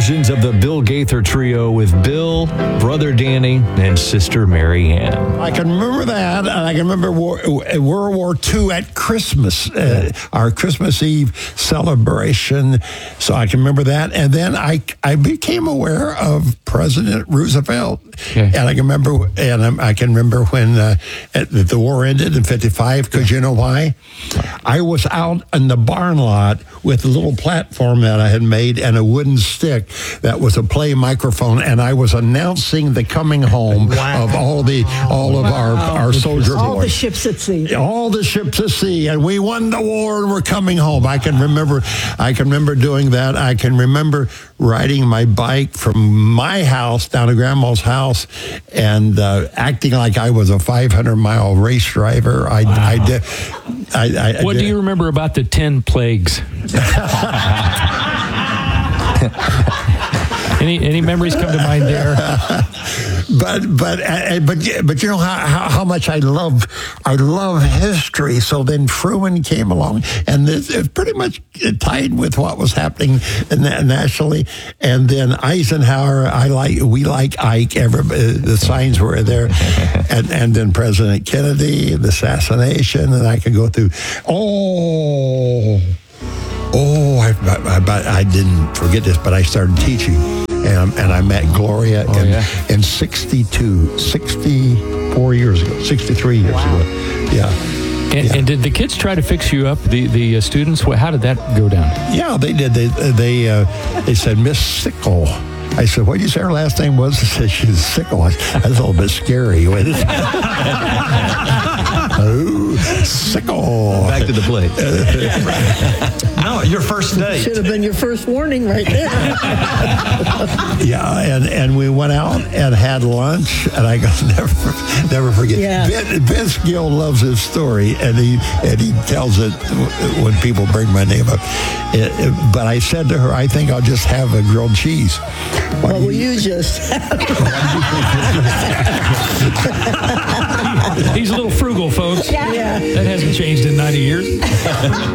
versions of the Bill Gaither Trio with Bill, Brother Danny, and Sister Mary Ann. I can remember that, and I can remember World War II at Christmas, our Christmas Eve celebration. So I can remember that. And then I became aware of President Roosevelt. Okay. And I can remember when the war ended in 55, because you know why? I was out in the barn lot with a little platform that I had made and a wooden stick that was a play microphone, and I was announcing the coming home of all of our soldier boys. All the ships at sea. All the ships at sea, and we won the war and we're coming home. I can remember doing that. I can remember riding my bike from my house down to Grandma's house and acting like I was a 500-mile race driver. I did. What do you remember about the 10 plagues? Any memories come to mind there? But you know how much I love history. So then Truman came along, and it's pretty much tied with what was happening nationally. And then Eisenhower, we like Ike. The signs were there, and then President Kennedy, the assassination, and I could go through. I didn't forget this, but I started teaching. And I met Gloria in 64 years ago, 63 years ago. Yeah. And did the kids try to fix you up, the students? How did that go down? Yeah, they did. They said, Miss Sickle. I said, what did you say her last name was? They said, she's Sickle. That's a little bit scary. Oh, Sickle. Back to the plate. No, your first date. Should have been your first warning right there. Yeah, and we went out and had lunch, and I never forget. Yeah. Vince Gill loves his story, and he tells it when people bring my name up. But I said to her, I think I'll just have a grilled cheese. What will you just have? He's a little frugal, folks. Yeah. That hasn't changed in 90 years.